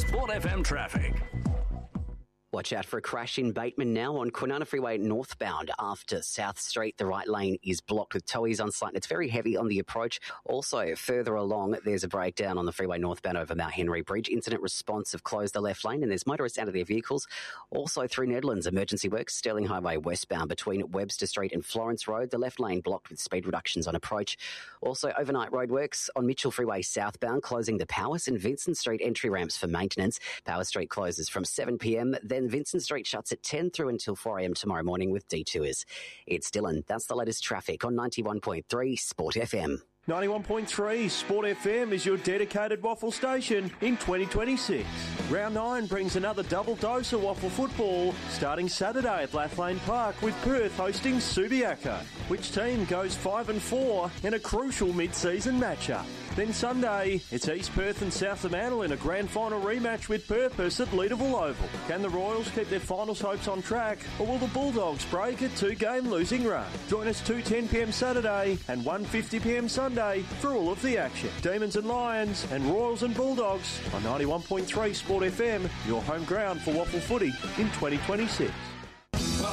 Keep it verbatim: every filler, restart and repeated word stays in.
Sport F M traffic. Watch out for a crash in Bateman now on Kwinana Freeway northbound after South Street. The right lane is blocked with towies on site and it's very heavy on the approach. Also, further along, there's a breakdown on the freeway northbound over Mount Henry Bridge. Incident response have closed the left lane and there's motorists out of their vehicles. Also, through Nedlands, emergency works, Sterling Highway westbound between Webster Street and Florence Road. The left lane blocked with speed reductions on approach. Also, overnight roadworks on Mitchell Freeway southbound, closing the Powis and Vincent Street entry ramps for maintenance. Powis Street closes from seven p m, then Vincent Street shuts at ten through until four a m tomorrow morning with detours. It's Dylan. That's the latest traffic on ninety-one point three Sport F M. ninety-one point three Sport F M is your dedicated waffle station in twenty twenty-six. Round nine brings another double dose of waffle football starting Saturday at Lathlane Park with Perth hosting Subiaco. Which team goes five and four in a crucial mid-season matchup? Then Sunday, it's East Perth and South Fremantle in a grand final rematch with purpose at Leederville Oval. Can the Royals keep their finals hopes on track, or will the Bulldogs break a two-game losing run? Join us two ten p m Saturday and one fifty p m Sunday for all of the action. Demons and Lions and Royals and Bulldogs on ninety-one point three Sport F M, your home ground for waffle footy in twenty twenty-six.